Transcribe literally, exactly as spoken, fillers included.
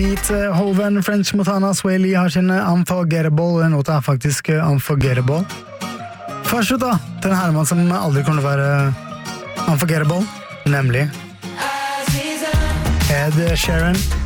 Pete Hoven, French Montana, Sway Lee har sin Unforgettable. Den låta er faktisk Unforgettable. Først ut da, til en herremann som aldri kommer til å være Unforgettable, nemlig Ed Sheeran.